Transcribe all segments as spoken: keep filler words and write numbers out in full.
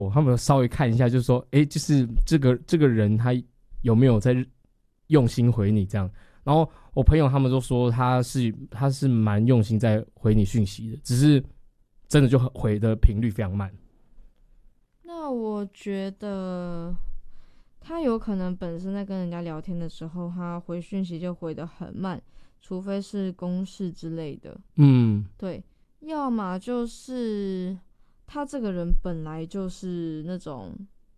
他们稍微看一下，就是说，哎，就是这个这个人他有没有在用心回你这样。然后我朋友他们都说他是他是蛮用心在回你讯息的，只是真的就回的频率非常慢。 那我觉得他有可能本身在跟人家聊天的时候，他回讯息就回得很慢，除非是公事之类的。 嗯， 对，要么就是他这个人本来就是那种，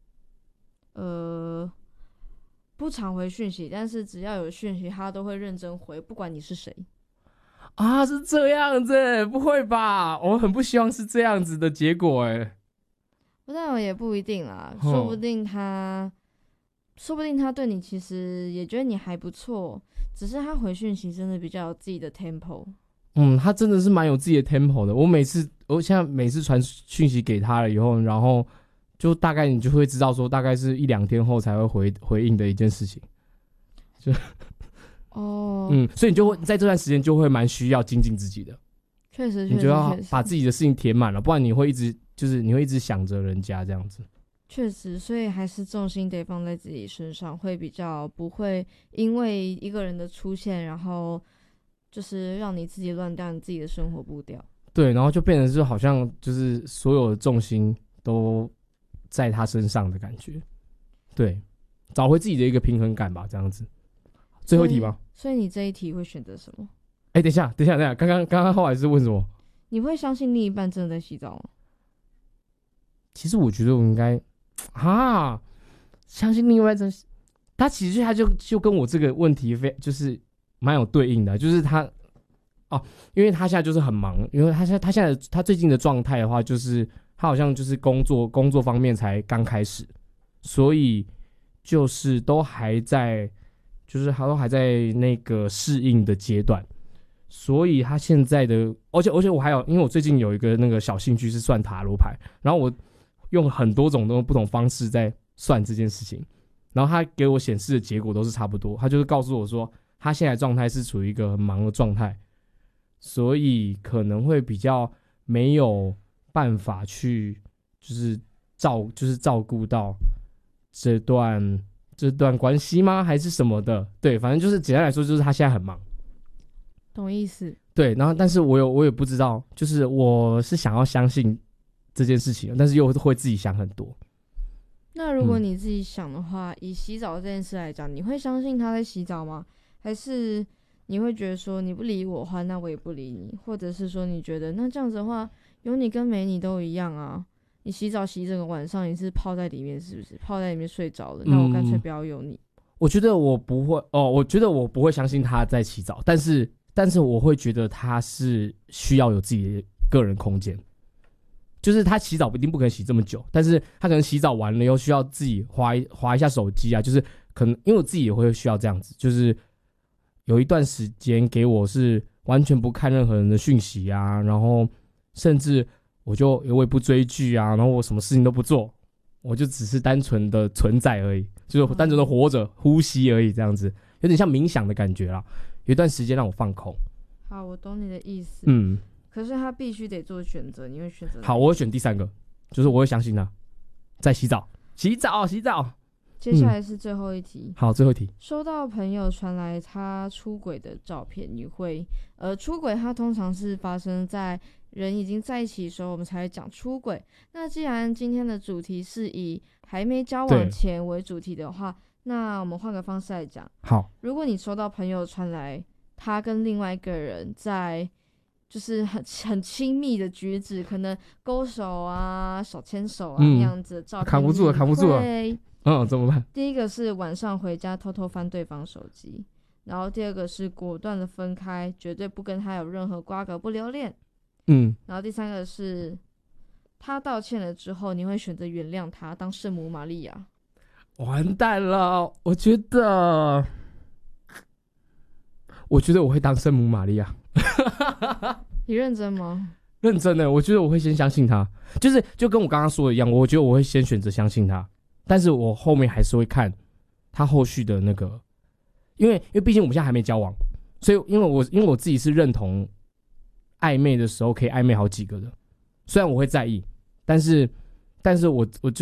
呃，不常回讯息，但是只要有讯息，他都会认真回，不管你是谁。 啊，是这样子？不会吧？我很不希望是这样子的结果，哎。 但也不一定啦，说不定他，说不定他对你其实也觉得你还不错，只是他回讯息真的比较有自己的 tempo。 嗯，他真的是蛮有自己的 tempo 的。我每次，我现在每次传讯息给他了以后，然后就大概你就会知道说，大概是一两天后才会回回应的一件事情。就哦， 嗯，所以你就会在这段时间就会蛮需要精进自己的。 确实， 你就要把自己的事情填满了，不然你会一直就是你会一直想着人家这样子。 确实，所以还是重心得放在自己身上，会比较不会因为一个人的出现，然后就是让你自己乱掉你自己的生活步调。 对，然后就变成是好像就是所有的重心都在他身上的感觉。对，找回自己的一个平衡感吧，这样子。最后一题吗？ 所以，所以你这一题会选择什么？ 哎、欸，等一下，等一下，等一下，刚刚刚刚后来是问什么？ 你会相信另一半真的在洗澡吗？ 其实我觉得我应该啊，相信另一半真的，他其实他就就跟我这个问题非就是蛮有对应的，就是他哦，因为他现在就是很忙，因为他现在他现在他最近的状态的话，就是他好像就是工作工作方面才刚开始，所以就是都还在，就是他都还在那个适应的阶段。所以他现在的，而且而且我还有，因为我最近有一个那个小兴趣是算塔罗牌，然后我用很多种的不同方式在算这件事情，然后他给我显示的结果都是差不多，他就是告诉我说他现在状态是处于一个很忙的状态，所以可能会比较没有办法去就是照就是照顾到这段这段关系吗？还是什么的？对，反正就是简单来说，就是他现在很忙。 懂意思。 对，然后但是我有我也不知道，就是我是想要相信这件事情，但是又会自己想很多。 那如果你自己想的话，嗯、以洗澡这件事来讲，你会相信他在洗澡吗？还是你会觉得说你不理我的话，那我也不理你？或者是说你觉得那这样子的话，有你跟没你都一样啊？你洗澡洗整个晚上，你是泡在里面是不是？泡在里面睡着了，那我干脆不要有你。 嗯、我觉得我不会哦，我觉得我不会相信他在洗澡，但是。但是我会觉得他是需要有自己的个人空间，就是他洗澡一定不可能洗这么久，但是他可能洗澡完了又需要自己滑一滑一下手机啊，就是可能因为我自己也会需要这样子，就是有一段时间给我是完全不看任何人的讯息啊，然后甚至我就我也不追剧啊，然后我什么事情都不做，我就只是单纯的存在而已，就是单纯的活着、呼吸而已，这样子有点像冥想的感觉啦。有一段时间让我放空。 好，我懂你的意思。 嗯， 可是他必须得做选择，你会选择？ 好，我会选第三个，就是我会相信他在洗澡，洗澡，洗澡。 接下来是最后一题。 嗯、好，最后一题。 收到朋友传来他出轨的照片，你会呃出轨？它通常是发生在人已经在一起的时候，我们才会讲出轨。那既然今天的主题是以还没交往前为主题的话，那我们换个方式来讲。 好， 如果你收到朋友传来他跟另外一个人在就是很很亲密的举止，可能勾手啊、手牵手啊、嗯、那样子的照片， 扛不住了，扛不住了。嗯，怎么办？ 第一个是晚上回家偷偷翻对方手机，然后第二个是果断的分开，绝对不跟他有任何瓜葛，不留恋。 嗯， 然后第三个是他道歉了之后，你会选择原谅他，当圣母玛利亚。 完蛋了，我觉得，我觉得我会当圣母玛利亚。 你认真吗？ 认真的，我觉得我会先相信他，就是就跟我刚刚说的一样，我觉得我会先选择相信他，但是我后面还是会看他后续的那个，因为因为毕竟我们现在还没交往，所以因为我因为我自己是认同暧昧的时候可以暧昧好几个的，虽然我会在意，但是但是我我就